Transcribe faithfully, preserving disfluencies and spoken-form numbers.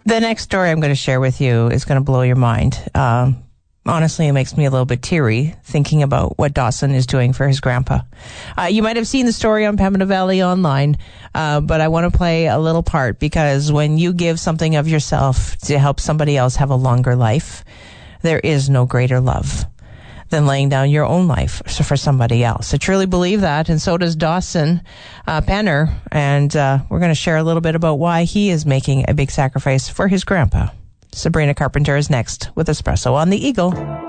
The next story I'm going to share with you is going to blow your mind. Um, honestly, it makes me a little bit teary thinking about what Dawson is doing for his grandpa. Uh, you might have seen the story on Pembina Valley Online, uh, but I want to play a little part because when you give something of yourself to help somebody else have a longer life, there is no greater love than laying down your own life for somebody else. I truly believe that, and so does Dawson uh, Penner, and uh, we're going to share a little bit about why he is making a big sacrifice for his grandpa. Sabrina Carpenter is next with Espresso on the Eagle.